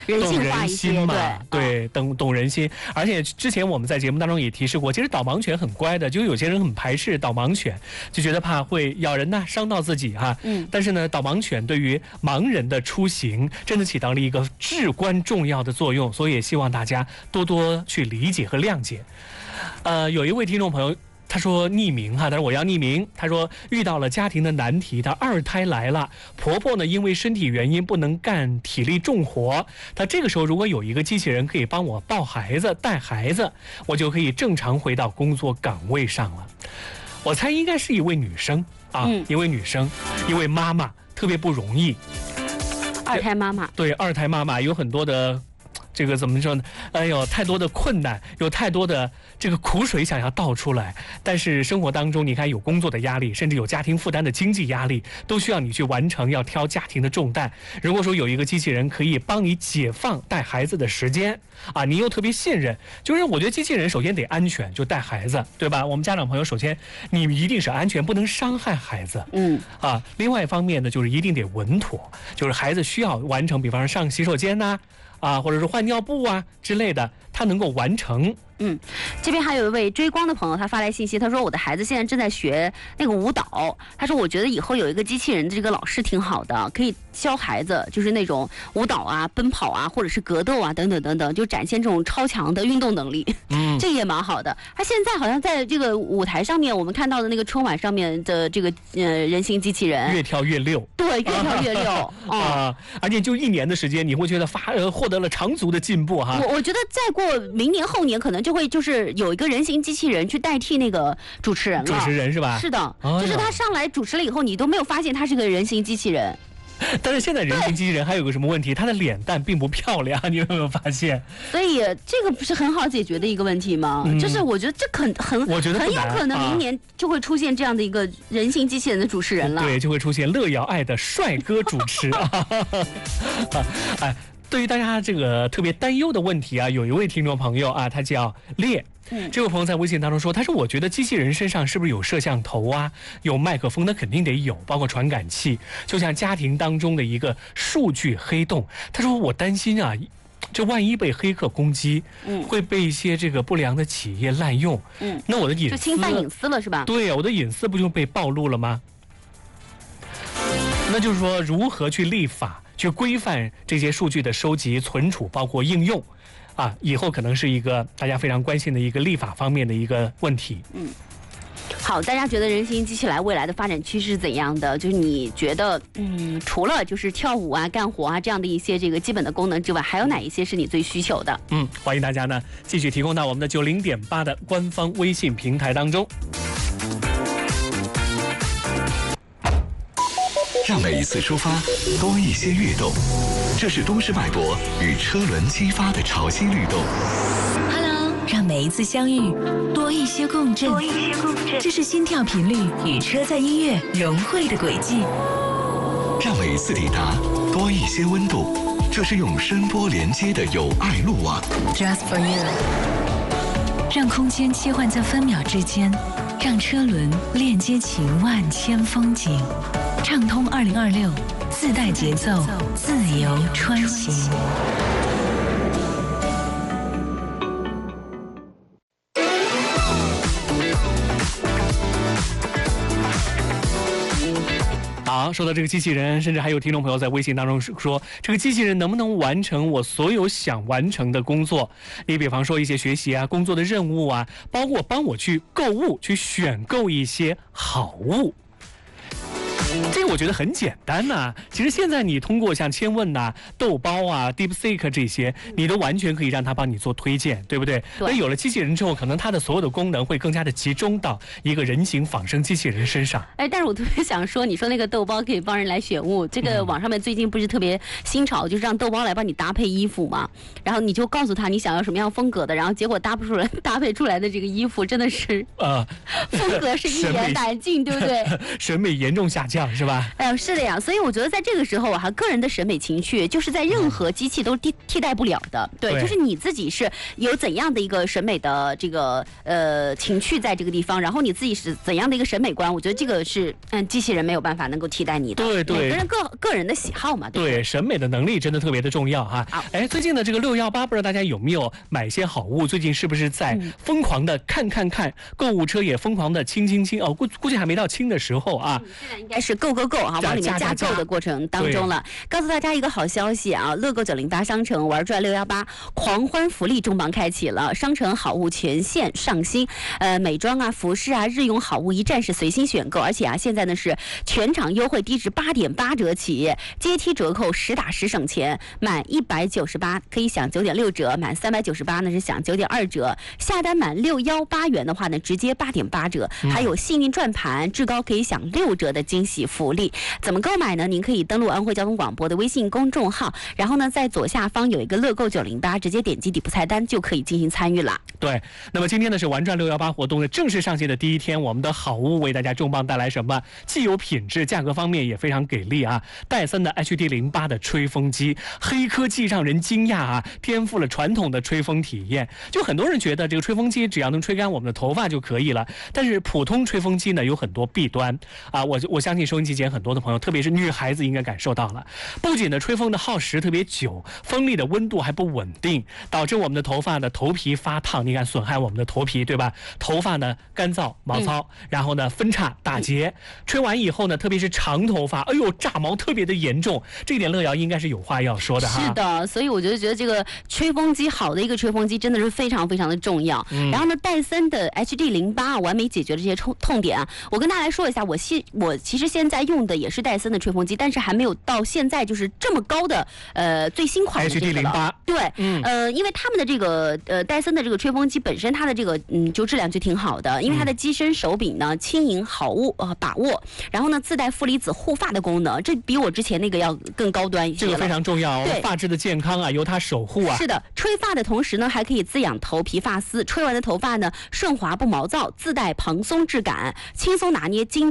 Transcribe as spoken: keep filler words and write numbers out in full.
人性化一些， 嘛，对，懂懂人心。而且之前我们在节目当中也提示过，其实导盲犬很乖的，就有些人很排斥导盲犬，就觉得怕会咬人呐，伤到自己哈、啊。嗯。但是呢，导盲犬对于盲人的出行真的起到了一个至关重要的作用，所以也希望大家多多去理解和谅解。呃，有一位听众朋友。他说匿名哈，但是我要匿名。他说遇到了家庭的难题，他二胎来了，婆婆呢因为身体原因不能干体力重活，他这个时候如果有一个机器人可以帮我抱孩子、带孩子，我就可以正常回到工作岗位上了。我猜应该是一位女生啊，嗯、一位女生，一位妈妈，特别不容易。 二胎妈妈， 对，二胎妈妈有很多的。这个怎么说呢？哎呦，太多的困难，有太多的这个苦水想要倒出来。但是生活当中，你看有工作的压力，甚至有家庭负担的经济压力，都需要你去完成，要挑家庭的重担。如果说有一个机器人可以帮你解放带孩子的时间啊，你又特别信任，就是我觉得机器人首先得安全，就带孩子，对吧？我们家长朋友，首先你一定是安全，不能伤害孩子。嗯啊，另外一方面呢，就是一定得稳妥，就是孩子需要完成，比方说上洗手间呐、啊。啊，或者是换尿布啊之类的，他能够完成。 嗯，这边还有一位追光的朋友，他发来信息，他说我的孩子现在正在学那个舞蹈，他说我觉得以后有一个机器人的这个老师挺好的，可以教孩子就是那种舞蹈啊、奔跑啊，或者是格斗啊等等等等，就展现这种超强的运动能力。嗯，这也蛮好的。他现在好像在这个舞台上面，我们看到的那个春晚上面的这个呃人形机器人， 越跳越溜。 对，越跳越溜啊、 哦！而且就一年的时间，你会觉得发呃获得了长足的进步哈。 我我觉得再过明年后年，可能就会就是有一个人形机器人去代替那个主持人了。 主持人是吧？ 是的，就是他上来主持了以后，你都没有发现他是个人形机器人。 但是现在人形机器人还有个什么问题？他的脸蛋并不漂亮，你有没有发现？ 所以这个不是很好解决的一个问题吗？嗯、就是我觉得这很很， 我觉得很有可能明年就会出现这样的一个人形机器人的主持人了。 对，就会出现乐瑶爱的帅哥主持啊！哎。对于大家这个特别担忧的问题啊，有一位听众朋友啊，他叫烈。嗯，这位朋友在微信当中说，他说我觉得机器人身上是不是有摄像头啊，有麦克风，那肯定得有，包括传感器，就像家庭当中的一个数据黑洞。他说我担心啊，这万一被黑客攻击，嗯，会被一些这个不良的企业滥用，嗯，那我的隐私就侵犯隐私了是吧？ 对，我的隐私不就被暴露了吗？那就是说，如何去立法？去规范这些数据的收集、存储，包括应用，啊，以后可能是一个大家非常关心的一个立法方面的一个问题。嗯， 好，大家觉得人形机器人未来的发展趋势是怎样的？就是你觉得，嗯，除了就是跳舞啊、干活啊这样的一些这个基本的功能之外，还有哪一些是你最需求的？ 嗯，欢迎大家呢继续提供到我们的九零点八的官方微信平台当中。 让每一次出发多一些跃动，这是都市脉搏与车轮激发的潮汐律动。 Hello， 让每一次相遇多一些共振，多一些共振，这是心跳频率与车载音乐融汇的轨迹。 让每一次抵达多一些温度，这是用声波连接的友爱路网。 Just for you， 让空间切换在分秒之间，让车轮链接起万千风景。畅通二零二六，自带节奏，自由穿行。 好，说到这个机器人，甚至还有听众朋友在微信当中说，这个机器人能不能完成我所有想完成的工作？你比方说一些学习啊、工作的任务啊，包括帮我去购物，去选购一些好物。这个我觉得很简单呐、啊。其实现在你通过像千问呐、啊、豆包啊、DeepSeek 这些，你都完全可以让它帮你做推荐，对不对？对。那有了机器人之后，可能它的所有的功能会更加的集中到一个人形仿生机器人身上。 哎，但是我特别想说，你说那个豆包可以帮人来选物，这个网上面最近不是特别新潮，就是让豆包来帮你搭配衣服嘛，然后你就告诉他你想要什么样风格的，然后结果搭不出来，搭配出来的这个衣服真的是呃，风格是一言难尽，对不对？ 审美严重下降。 是吧？ 哎呦，是的呀，所以我觉得在这个时候啊，个人的审美情趣就是在任何机器都替替代不了的。对， 对就是你自己是有怎样的一个审美的这个呃情趣在这个地方，然后你自己是怎样的一个审美观，我觉得这个是嗯机器人没有办法能够替代你的。 对对， 每个人个个人的喜好嘛。对， 对，审美的能力真的特别的重要哈。哎，最近的这个六幺八，不知道大家有没有买一些好物？最近是不是在疯狂的看看看，购物车也疯狂的清清清哦，估估计还没到清的时候啊。 现在应该是购购购啊，往里面加购的过程当中了。告诉大家一个好消息啊，乐购九零八商城玩转六幺八狂欢福利重磅开启了，商城好物全线上新，呃，美妆啊、服饰啊、日用好物一站式随心选购，而且啊，现在呢是全场优惠低至八点八折起，阶梯折扣实打实省钱，满一百九十八可以享九点六折，满三百九十八呢是享九点二折，下单满六幺八元的话呢，直接八点八折，还有幸运转盘，至高可以享六折的惊喜福利。怎么购买呢？您可以登录安徽交通广播的微信公众号，然后呢，在左下方有一个乐购九零八，直接点击底部菜单就可以进行参与了。 对，那么今天呢是玩转六幺八活动的正式上线的第一天，我们的好物为大家重磅带来什么？既有品质，价格方面也非常给力啊！戴森的 H D 零八的吹风机，黑科技让人惊讶啊，颠覆了传统的吹风体验。就很多人觉得这个吹风机只要能吹干我们的头发就可以了，但是普通吹风机呢有很多弊端啊，我我相信收音机前很多的朋友，特别是女孩子应该感受到了，不仅呢吹风的耗时特别久，风力的温度还不稳定，导致我们的头发的头皮发烫，你看损害我们的头皮，对吧？头发呢干燥毛糙，嗯、然后呢分叉打结，嗯、吹完以后呢，特别是长头发，哎呦炸毛特别的严重，这一点乐瑶应该是有话要说的哈。 是的，所以我觉得觉得这个吹风机好的一个吹风机真的是非常非常的重要。嗯、然后呢，戴森的 H D 零八完美解决了这些痛痛点啊。我跟大家来说一下，我现我其实现在用的也是戴森的吹风机，但是还没有到现在就是这么高的呃最新款的这个 H D 零八。 对，嗯、呃，因为他们的这个呃戴森的这个吹风机本身它的这个嗯就质量就挺好的，因为它的机身手柄呢轻盈好握呃把握，然后呢自带负离子护发的功能，这比我之前那个要更高端一些了。 这个非常重要哦，发质的健康啊由它守护啊。 是的，吹发的同时呢还可以滋养头皮发丝，吹完的头发呢顺滑不毛躁，自带蓬松质感，轻松拿捏精